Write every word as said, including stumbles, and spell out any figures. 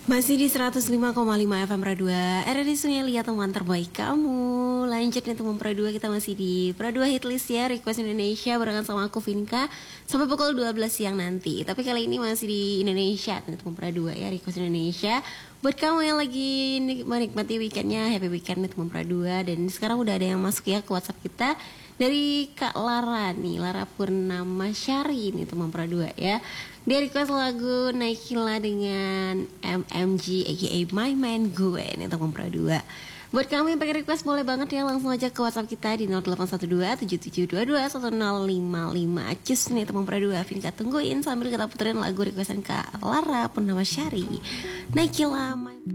Masih di seratus lima koma lima F M Pradua, R R I Sungai Liat, teman terbaik kamu. Lanjut nih teman Pradua, kita masih di Pradua Hitlist ya, Request Indonesia barengan sama aku Vinka sampai pukul dua belas siang nanti. Tapi kali ini masih di Indonesia nih teman Pradua ya, Request Indonesia. Buat kamu yang lagi menikmati weekendnya, happy weekend nih teman Pradua. Dan sekarang udah ada yang masuk ya ke WhatsApp kita dari Kak Lara nih, Lara Purnama Syari nih teman Pradua ya. Dia request lagu Naikila dengan M M G aka My Man Gue nih teman Pradua. Buat kamu yang pengen request boleh banget ya, langsung aja ke WhatsApp kita di nol delapan satu dua tujuh tujuh dua dua satu nol lima lima. Cus nih teman Pradua, Vinka tungguin sambil kita puterin lagu requestan Kak Lara Purnama Syari, Naikila My